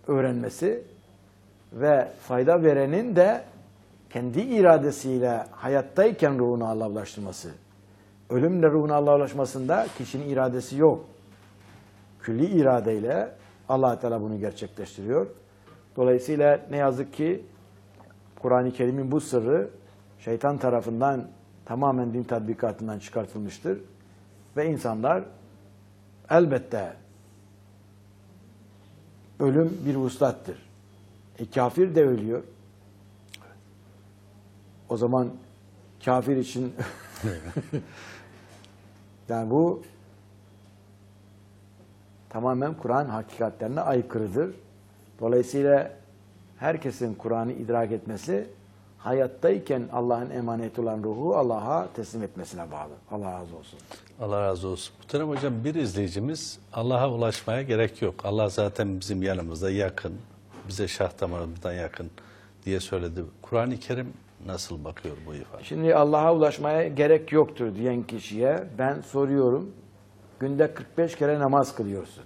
öğrenmesi ve fayda verenin de kendi iradesiyle hayattayken ruhunu Allah'a ulaştırması. Ölümle ruhuna Allah'a ulaşmasında kişinin iradesi yok. Külli iradeyle Allah Teala bunu gerçekleştiriyor. Dolayısıyla ne yazık ki Kur'an-ı Kerim'in bu sırrı şeytan tarafından tamamen din tatbikatından çıkartılmıştır. Ve insanlar elbette ölüm bir vuslattır. Kafir de ölüyor. O zaman kafir için yani bu tamamen Kur'an hakikatlerine aykırıdır. Dolayısıyla herkesin Kur'an'ı idrak etmesi hayattayken Allah'ın emaneti olan ruhu Allah'a teslim etmesine bağlı. Allah razı olsun. Allah razı olsun. Muhterem hocam, bir izleyicimiz Allah'a ulaşmaya gerek yok. Allah zaten bizim yanımızda, yakın. Bize şah damarımızdan yakın diye söyledi. Kur'an-ı Kerim nasıl bakıyor bu ifade? Şimdi Allah'a ulaşmaya gerek yoktur diyen kişiye ben soruyorum. Günde 45 kere namaz kılıyorsun.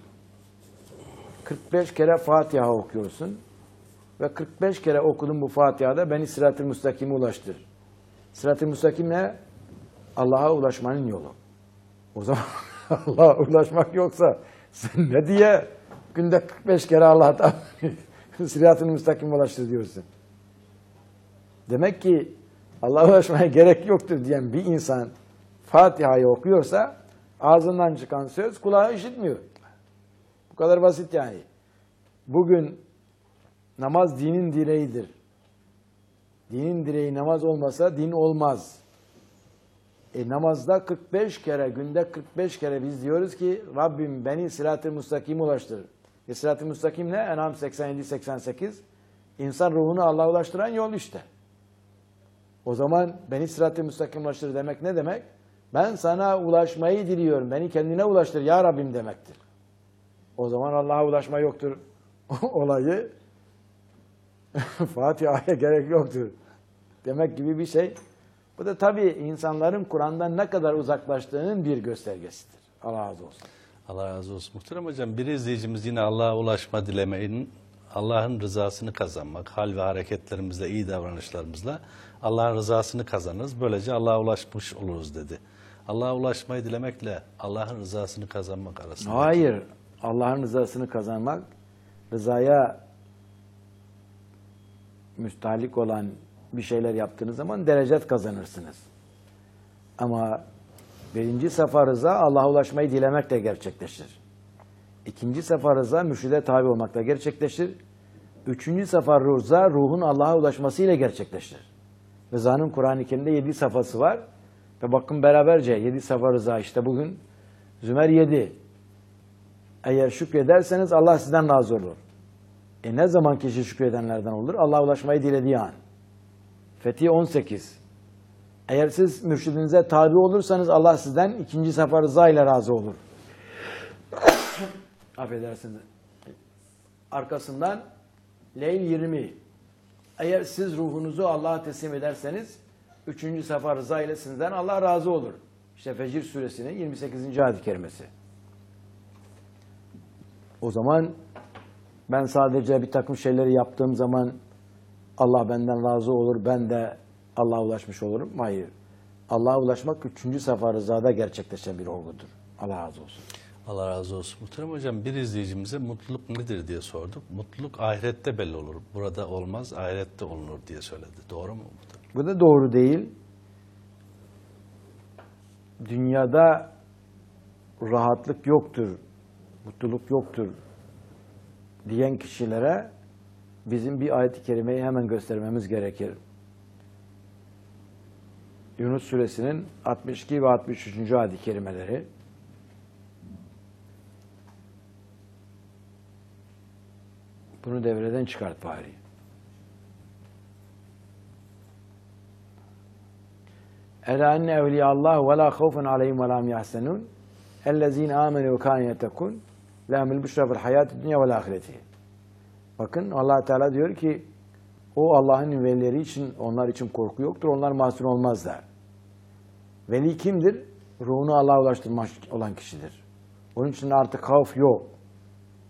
45 kere Fatiha okuyorsun. Ve 45 kere okudum bu Fatiha'da beni Sırat-ı Müstakim'e ulaştır. Sırat-ı Müstakim ne? Allah'a ulaşmanın yolu. O zaman Allah'a ulaşmak yoksa sen ne diye günde 45 kere Allah'tan Sırat-ı Müstakim'e ulaştır diyorsun. Demek ki Allah'a ulaşmaya gerek yoktur diyen bir insan Fatiha'yı okuyorsa ağzından çıkan söz kulağı işitmiyor. Bu kadar basit yani. Bugün namaz dinin direğidir. Dinin direği namaz olmasa din olmaz. Namazda 45 kere, günde 45 kere biz diyoruz ki Rabbim beni Sırat-ı Müstakim'e ulaştır. Sırat-ı Müstakim ne? En'am 87-88. İnsan ruhunu Allah'a ulaştıran yol işte. O zaman beni Sırat-ı Müstakim'e ulaştır demek ne demek? Ben sana ulaşmayı diliyorum. Beni kendine ulaştır ya Rabbim demektir. O zaman Allah'a ulaşma yoktur olayı. Fatiha'ya gerek yoktur demek gibi bir şey. Bu da tabii insanların Kur'an'dan ne kadar uzaklaştığının bir göstergesidir. Allah razı olsun. Allah razı olsun. Muhterem hocam, bir izleyicimiz yine Allah'a ulaşma dilemeyin, Allah'ın rızasını kazanmak, hal ve hareketlerimizle, iyi davranışlarımızla Allah'ın rızasını kazanırız. Böylece Allah'a ulaşmış oluruz dedi. Allah'a ulaşmayı dilemekle Allah'ın rızasını kazanmak arasında. Hayır. Allah'ın rızasını kazanmak, rızaya müstahlik olan bir şeyler yaptığınız zaman derecet kazanırsınız. Ama birinci safa rıza Allah'a ulaşmayı dilemekle gerçekleşir. İkinci safa rıza mürşide tabi olmakla gerçekleşir. Üçüncü safa rıza ruhun Allah'a ulaşmasıyla gerçekleşir. Rızanın Kur'an-ı Kerim'de 7 safhası var. Ve bakın beraberce 7 safa rıza işte bugün Zümer 7. Eğer şükrederseniz Allah sizden razı olur. Ne zaman kişi şükredenlerden olur? Allah'a ulaşmayı dilediği an. Fetih 18. Eğer siz mürşidinize tabi olursanız Allah sizden ikinci sefer rıza ile razı olur. Affedersiniz. Arkasından Leyl 20. Eğer siz ruhunuzu Allah'a teslim ederseniz üçüncü sefer rıza ile sizden Allah razı olur. İşte Fecir suresinin 28. ayet-i kerimesi. O zaman ben sadece bir takım şeyleri yaptığım zaman Allah benden razı olur, ben de Allah'a ulaşmış olurum. Hayır. Allah'a ulaşmak üçüncü sefer rızada gerçekleşen bir olgudur. Allah razı olsun. Allah razı olsun. Muhterem hocam, bir izleyicimize mutluluk nedir diye sorduk. Mutluluk ahirette belli olur. Burada olmaz, ahirette olunur diye söyledi. Doğru mu muhterem? Bu da doğru değil. Dünyada rahatlık yoktur, mutluluk yoktur diyen kişilere bizim bir ayet-i kerimeyi hemen göstermemiz gerekir. Yunus suresinin 62 ve 63. ayet-i kerimeleri. Bunu devreden çıkart bari. Ela enne evliyallah ve la havfun aleyhim ve la hum yahzenun ellezine amenu ve kanu yettekun lahumul büşra fil hayatid dunya vel ahireti. Bakın Allah Teala diyor ki o Allah'ın velileri için, onlar için korku yoktur. Onlar mahzun olmazlar. Veli kimdir? Ruhunu Allah'a ulaştırmak olan kişidir. Onun için artık havf yok.